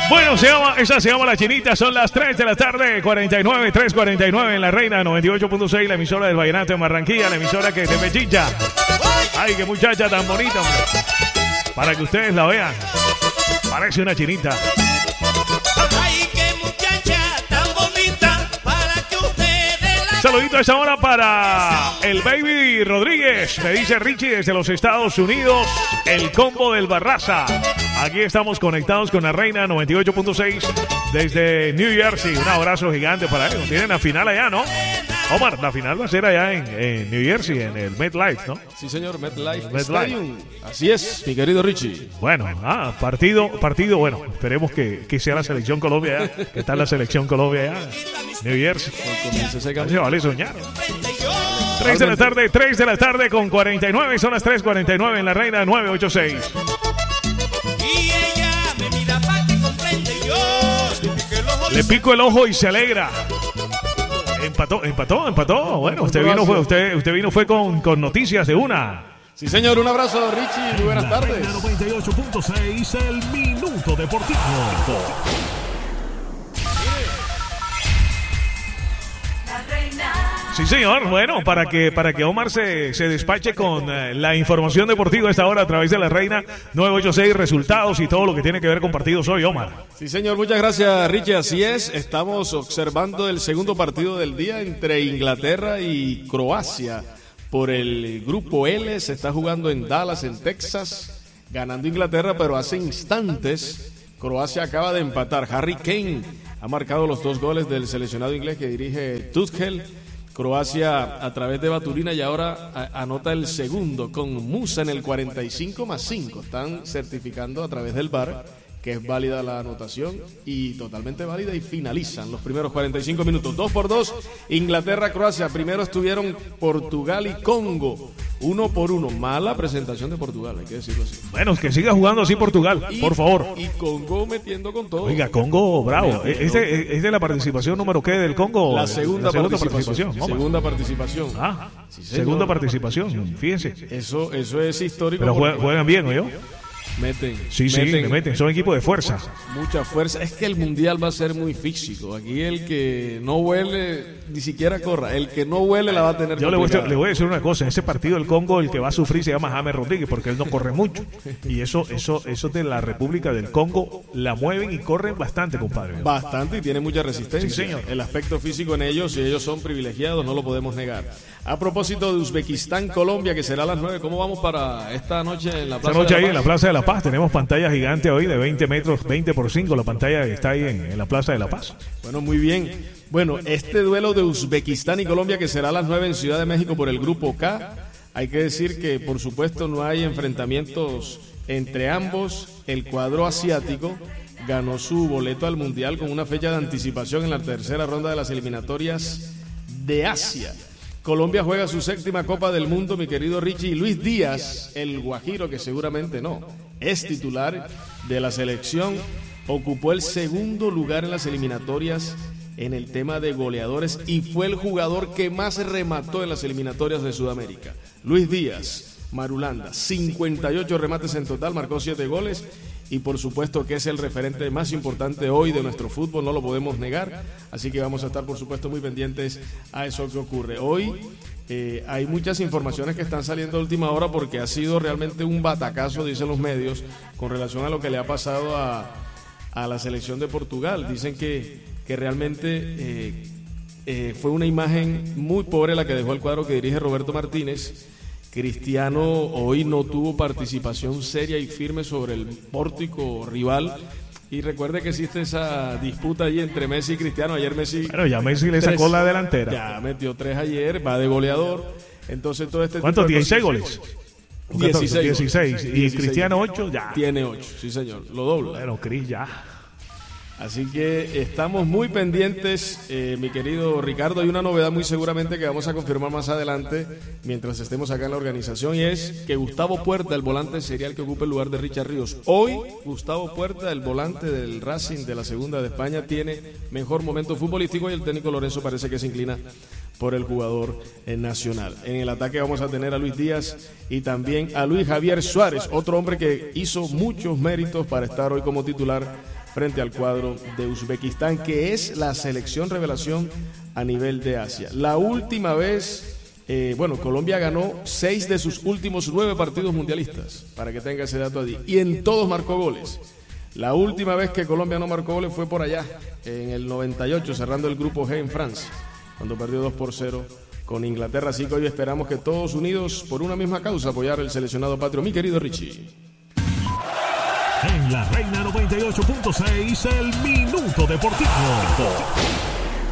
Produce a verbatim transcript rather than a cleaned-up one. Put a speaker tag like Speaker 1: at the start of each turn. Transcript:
Speaker 1: Bueno, se llama, esa se llama La Chinita. Son las tres de la tarde, cuarenta y nueve, tres cuarenta y nueve en La Reina noventa y ocho punto seis, la emisora del Vallenato de Barranquilla, la emisora que te pechicha. Ay, qué muchacha tan bonita, hombre. Para que ustedes la vean. Parece una chinita.
Speaker 2: Ay, qué muchacha tan bonita, para que ustedes la...
Speaker 1: Saludito a esta hora para el Baby Rodríguez. Me dice Richie desde los Estados Unidos, el combo del Barraza. Aquí estamos conectados con La Reina noventa y ocho punto seis desde New Jersey. Un abrazo gigante para ellos. Tienen la final allá, ¿no? Omar, la final va a ser allá en, en New Jersey, en el MetLife, ¿no?
Speaker 3: Sí, señor, MetLife
Speaker 1: MetLife.
Speaker 3: Stadium. Así es, mi querido Richie.
Speaker 1: Bueno, ah, partido, partido, bueno, esperemos que, que sea la selección Colombia allá. Que está la selección Colombia allá, New Jersey.
Speaker 3: Comienza ese
Speaker 1: No
Speaker 3: cambio.
Speaker 1: se vale soñar. tres de la tarde, tres de la tarde con cuarenta y nueve, son las tres cuarenta y nueve en La Reina novecientos ochenta y seis.
Speaker 2: Y ella me mira pa' que comprende yo. Que los ojos-
Speaker 1: Le pico el ojo y se alegra. Empató, empató, empató. Bueno, usted vino fue, usted, usted vino fue con, con noticias de una.
Speaker 3: Sí, señor, un abrazo, Richie. Muy buenas tardes.
Speaker 4: Reina noventa y ocho punto seis, el Minuto Deportivo.
Speaker 1: Sí, señor. Bueno, para que para que Omar se, se despache con eh, la información deportiva a esta hora a través de La Reina novecientos ochenta y seis, resultados y todo lo que tiene que ver con partidos hoy, Omar.
Speaker 3: Sí, señor, muchas gracias, Richie. Así es, estamos observando el segundo partido del día entre Inglaterra y Croacia. Por el grupo L, se está jugando en Dallas, en Texas, ganando Inglaterra, pero hace instantes Croacia acaba de empatar. Harry Kane ha marcado los dos goles del seleccionado inglés que dirige Tuchel. Croacia a través de Baturina y ahora a- anota el segundo con Musa en el cuarenta y cinco más cinco. Están certificando a través del V A R que es válida la anotación y totalmente válida, y finalizan los primeros cuarenta y cinco minutos. Dos por dos, Inglaterra-Croacia. Primero estuvieron Portugal y Congo, uno por uno. Mala presentación de Portugal, hay que decirlo así.
Speaker 1: Bueno, que siga jugando así Portugal,
Speaker 3: Y-
Speaker 1: por favor.
Speaker 3: Y Congo metiendo con todo.
Speaker 1: Oiga, Congo, bravo. ¿Es de, es de la participación número qué del Congo?
Speaker 3: La segunda, participación.
Speaker 1: Omar.
Speaker 3: segunda participación.
Speaker 1: Ah,
Speaker 3: Sí, señor.
Speaker 1: segunda participación, fíjense.
Speaker 3: Eso, eso es histórico.
Speaker 1: Pero
Speaker 3: porque
Speaker 1: juegan, juegan bien, ¿o yo?
Speaker 3: Meten.
Speaker 1: Sí, sí, le meten, son equipos de fuerza.
Speaker 3: Mucha fuerza. Es que el mundial va a ser muy físico. Aquí el que no huele ni siquiera corra. El que no huele la va a tener
Speaker 1: Yo le voy, a,
Speaker 3: complicada.
Speaker 1: le voy a decir una cosa, en ese partido del Congo el que va a sufrir se llama James Rodríguez porque él no corre mucho. Y eso, eso, eso de la República del Congo la mueven y corren bastante, compadre.
Speaker 3: Bastante, y tiene mucha resistencia.
Speaker 1: Sí, señor.
Speaker 3: El aspecto físico en ellos, y ellos son privilegiados, no lo podemos negar. A propósito de Uzbekistán, Colombia, que será a las nueve, ¿cómo vamos para esta noche en la
Speaker 1: Esta
Speaker 3: Plaza
Speaker 1: noche
Speaker 3: de
Speaker 1: ahí
Speaker 3: la
Speaker 1: en la
Speaker 3: Paz?
Speaker 1: Plaza de la Paz tenemos pantalla gigante hoy de veinte metros, veinte por cinco, la pantalla que está ahí en, en la Plaza de la Paz.
Speaker 3: Bueno, muy bien. Bueno, este duelo de Uzbekistán y Colombia, que será a las nueve en Ciudad de México por el Grupo K, hay que decir que, por supuesto, no hay enfrentamientos entre ambos. El cuadro asiático ganó su boleto al Mundial con una fecha de anticipación en la tercera ronda de las eliminatorias de Asia. Colombia juega su séptima Copa del Mundo, mi querido Richie, y Luis Díaz, el guajiro, que seguramente no, es titular de la selección, ocupó el segundo lugar en las eliminatorias en el tema de goleadores y fue el jugador que más remató en las eliminatorias de Sudamérica. Luis Díaz, Marulanda, cincuenta y ocho remates en total, marcó siete goles. Y por supuesto que es el referente más importante hoy de nuestro fútbol, no lo podemos negar. Así que vamos a estar, por supuesto, muy pendientes a eso que ocurre. Hoy eh, hay muchas informaciones que están saliendo a última hora porque ha sido realmente un batacazo, dicen los medios, con relación a lo que le ha pasado a, a la selección de Portugal. Dicen que, que realmente eh, eh, fue una imagen muy pobre la que dejó el cuadro que dirige Roberto Martínez. Cristiano hoy no tuvo participación seria y firme sobre el pórtico rival. Y recuerde que existe esa disputa allí entre Messi y Cristiano. Ayer Messi...
Speaker 1: Bueno, ya Messi le sacó
Speaker 3: tres-
Speaker 1: la delantera.
Speaker 3: Ya metió tres ayer, va de goleador. Entonces todo este...
Speaker 1: ¿Cuántos?
Speaker 3: tipo de
Speaker 1: ¿dieciséis
Speaker 3: cosas-
Speaker 1: goles?
Speaker 3: dieciséis.
Speaker 1: dieciséis. Y
Speaker 3: dieciséis.
Speaker 1: Cristiano ocho, ya.
Speaker 3: Tiene ocho, sí señor, lo dobla.
Speaker 1: Bueno, Cris, ya.
Speaker 3: Así que estamos muy pendientes, eh, mi querido Ricardo. Hay una novedad muy seguramente que vamos a confirmar más adelante mientras estemos acá en la organización, y es que Gustavo Puerta, el volante, sería el que ocupe el lugar de Richard Ríos. Hoy Gustavo Puerta, el volante del Racing de la Segunda de España, tiene mejor momento futbolístico y el técnico Lorenzo parece que se inclina por el jugador eh, nacional. En el ataque vamos a tener a Luis Díaz y también a Luis Javier Suárez, otro hombre que hizo muchos méritos para estar hoy como titular frente al cuadro de Uzbekistán, que es la selección revelación a nivel de Asia. La última vez, eh, bueno, Colombia ganó seis de sus últimos nueve partidos mundialistas, para que tenga ese dato allí, y en todos marcó goles. La última vez que Colombia no marcó goles fue por allá, en el noventa y ocho, cerrando el grupo G en Francia, cuando perdió dos por cero con Inglaterra. Así que hoy esperamos que todos unidos por una misma causa apoyar el seleccionado patrio. Mi querido Richie.
Speaker 4: En la Reina noventa y ocho punto seis, el Minuto Deportivo.